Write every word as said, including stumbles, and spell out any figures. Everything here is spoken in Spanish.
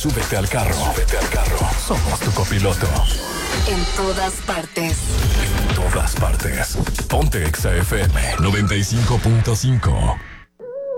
súbete al carro. Súbete al carro. Somos tu copiloto. En todas partes. En todas partes. Ponte Exa F M noventa y cinco punto cinco.